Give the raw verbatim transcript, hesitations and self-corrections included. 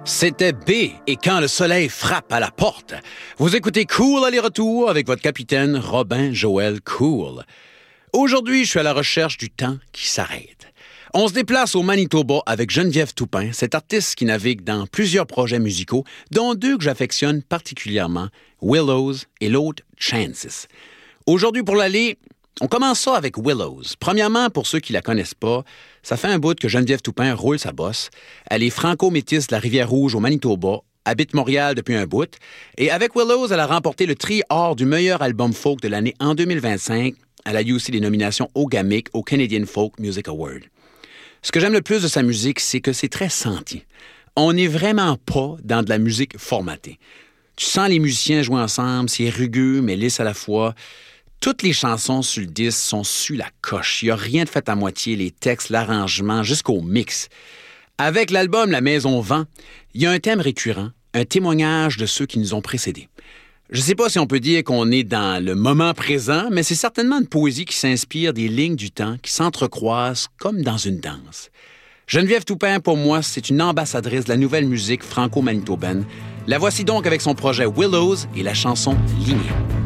C'était B et quand le soleil frappe à la porte. Vous écoutez Cool aller-retour avec votre capitaine Robin Joël Cool. Aujourd'hui, je suis à la recherche du temps qui s'arrête. On se déplace au Manitoba avec Geneviève Toupin, cette artiste qui navigue dans plusieurs projets musicaux, dont deux que j'affectionne particulièrement, Willows et l'autre Chances. Aujourd'hui, pour l'aller, on commence ça avec Willows. Premièrement, pour ceux qui la connaissent pas, ça fait un bout que Geneviève Toupin roule sa bosse. Elle est franco-métisse de la Rivière-Rouge au Manitoba, habite Montréal depuis un bout. Et avec Willows, elle a remporté le tri or du meilleur album folk de l'année en deux mille vingt-cinq. Elle a eu aussi des nominations au Gamic, au Canadian Folk Music Award. Ce que j'aime le plus de sa musique, c'est que c'est très senti. On n'est vraiment pas dans de la musique formatée. Tu sens les musiciens jouer ensemble, c'est rugueux mais lisse à la fois. Toutes les chansons sur le disque sont sur la coche. Il n'y a rien de fait à moitié, les textes, l'arrangement, jusqu'au mix. Avec l'album La Maison Vent, il y a un thème récurrent, un témoignage de ceux qui nous ont précédés. Je ne sais pas si on peut dire qu'on est dans le moment présent, mais c'est certainement une poésie qui s'inspire des lignes du temps qui s'entrecroisent comme dans une danse. Geneviève Toupin, pour moi, c'est une ambassadrice de la nouvelle musique franco-manitobaine. La voici donc avec son projet Willows et la chanson Lignée.